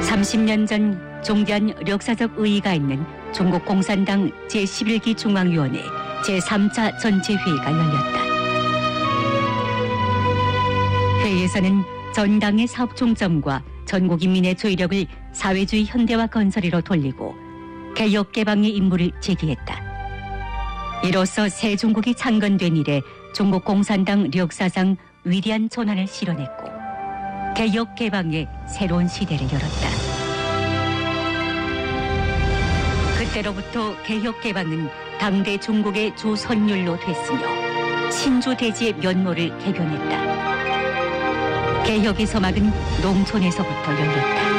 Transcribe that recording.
30년 전 종대한 역사적 의의가 있는 중국 공산당 제11기 중앙위원회 제3차 전체회의가 열렸다. 회의에서는 전 당의 사업 중점과 전국 인민의 조력을 사회주의 현대화 건설으로 돌리고 개혁 개방의 임무를 제기했다. 이로써 새 중국이 창건된 이래 중국 공산당 역사상 위대한 전환을 실현했고 개혁 개방의 새로운 시대를 열었다. 그때로부터 개혁 개방은 당대 중국의 주 선율로 됐으며 신주대지의 면모를 개변했다. 개혁의 서막은 농촌에서부터 열렸다.